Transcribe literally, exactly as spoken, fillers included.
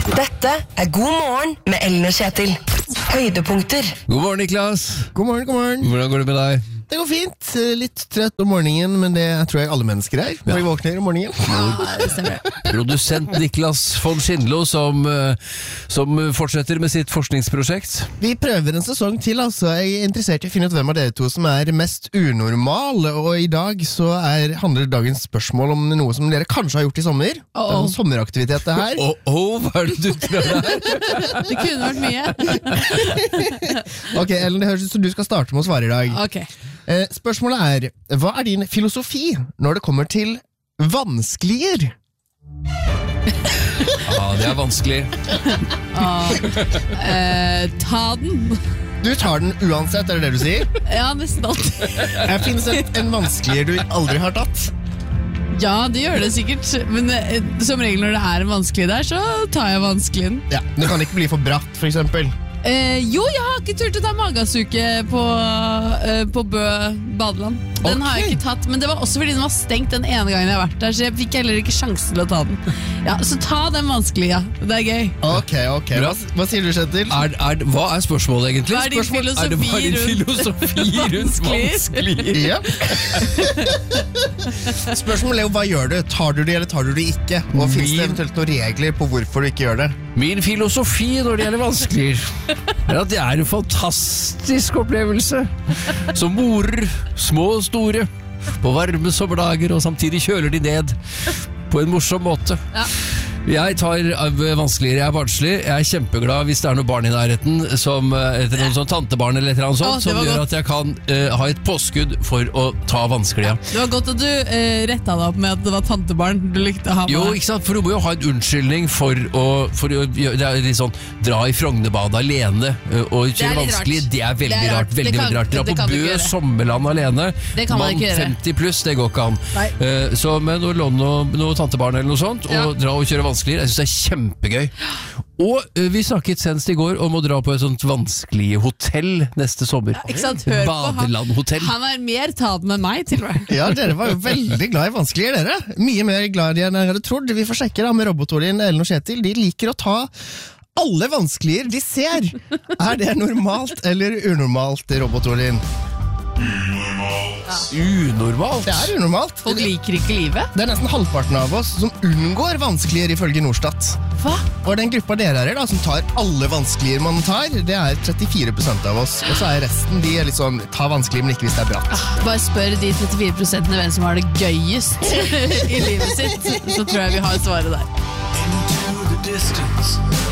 Dette er God morgen med Ellen og Kjetil. Høydepunkter. God morgen, Niklas. God morgen, god morgen. Hvordan går det med deg? Det går fint. Litt trøtt om morgenen, men det tror jeg alle mennesker er når vi våkner om morgenen. Ja, det stemmer. Produsent Niklas von Schindlo som, som fortsetter med sitt forskningsprosjekt. Vi prøver en sesong til, altså. Jeg er interessert i å finne ut hvem av dere to som er mest unormal, og i dag så er, handler dagens spørsmål om noe som dere kanskje har gjort i sommer. Oh. Det er en sommeraktivitet det her. Åh, oh, oh, hva er det du tror det er? Det kunne vært mye. Ok, Ellen, det høres ut som du skal starte med å svare i dag. Ok. Eh, spørsmålet er, hva er din filosofi når det kommer til vanskeliger? Ja, det er vanskelig. Ah, eh, ta den. Du tar den uansett, er det det du sier? Ja, nesten alt. Jeg finnes en, en vanskeliger du aldri har tatt. Ja, det gjør det sikkert. Men eh, som regel når det er en vanskelig der, så tar jeg vanskeligen. Ja, det kan ikke bli for bratt, for eksempel. Eh, jo, jeg har ikke turt å ta magasuke på, eh, på Bø badeland. Den Ok. har jeg ikke tatt, men det var også fordi den var stengt den ene gangen jeg har vært der, så jeg fikk heller ikke sjansen til å ta den. Ja, så ta den vanskelige, ja. Det er gøy. Ok, ok. Hva, hva sier du, Kjetil? Er, er, hva er spørsmålet egentlig? Hva er din Spørsmål- filosofi er det bare din rundt- filosofi rundt vanskelig? Ja. Spørsmålet er jo, hva gjør du? Tar du det, eller tar du det ikke? Og finnes det Min- eventuelt noen regler på hvorfor du ikke gjør det? Min filosofi når det gjelder vanskelig er at det er en fantastisk opplevelse som morer små og store på varme sommerdager og samtidig kjøler de ned på en morsom måte. Ja. Jeg tar av vanskeligere, jeg er barnslig. Jeg er kjempeglad hvis det er noen barn i nærheten som, etter noen sånn tantebarn eller et eller annet sånt, Å, det som var gjør godt. at jeg kan eh, ha et påskudd for å ta vanskelige. Det var godt at du eh, rettet deg opp med at det var tantebarn du likte å ha med. Jo, ikke sant? For du må jo ha en unnskyldning for å, for å gjøre- det er litt sånn, dra i Frognerbadet alene ø, og er kjøre litt vanskelig. rart. Det er veldig Det er rart. rart. Veldig, Det kan- veldig rart. Dra det på kan du ikke Bø gjøre. sommerland alene. Det kan man Mann ikke gjøre. femti pluss, det går ikke an. Nei. Eh, så med noe lån og noe tantebarn eller noe sånt, Ja. og dra og kjøre vanskeligere, jeg synes det er kjempegøy. Og ø, vi snakket senest i går om å dra på et sånt vanskelig hotell neste sommer. Ikke sant? Hør på han. Badelandhotell. Han er mer taden enn meg, til og med. Ja, dere var jo veldig glad i vanskeliger, dere. Mye mer glad i enn jeg hadde trodd. Vi får sjekke da med robotoljen Ellen og Kjetil. De liker å ta alle vanskeliger de ser. Er det normalt eller unormalt, robotoljen? Unormalt. Det er unormalt. Folk liker ikke livet. Det er nesten halvparten av oss som unngår vanskeliger ifølge Norstat. Hva? Og den gruppa dere er i da, som tar alle vanskeliger man tar, det er trettifire prosent av oss. Og så er resten, de er litt sånn, ta vanskelig, men ikke hvis det er bratt. Bare spør de trettifire prosentene hvem som har det gøyest i livet sitt, så tror jeg vi har svaret der. Into the distance,